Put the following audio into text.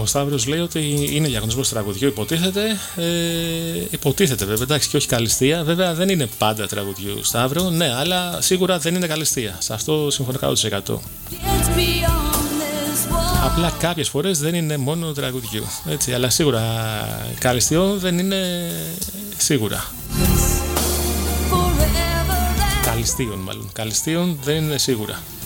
Ο Σταύρος λέει ότι είναι διαγωνισμός τραγουδιού, υποτίθεται. Υποτίθεται βέβαια, εντάξει, και όχι καλυστία. Βέβαια δεν είναι πάντα τραγουδιού, Σταύρο, ναι, αλλά σίγουρα δεν είναι καλυστία. Σε αυτό συμφωνώ 100%. Απλά κάποιες φορές δεν είναι μόνο τραγουδιού, έτσι, αλλά σίγουρα καλυστιών δεν είναι σίγουρα. Καλυστίων μάλλον, καλυστίων δεν είναι σίγουρα.